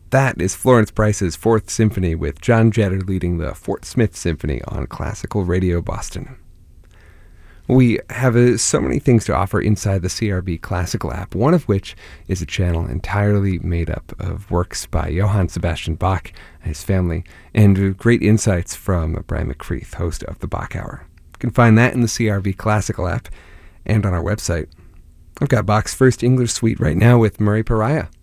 That is Florence Price's Fourth Symphony with John Jetter leading the Fort Smith Symphony on Classical Radio Boston. We have so many things to offer inside the CRB Classical app, one of which is a channel entirely made up of works by Johann Sebastian Bach and his family, and great insights from Brian McCreath, host of the Bach Hour. You can find that in the CRB Classical app and on our website. I've got Bach's First English Suite right now with Murray Pariah.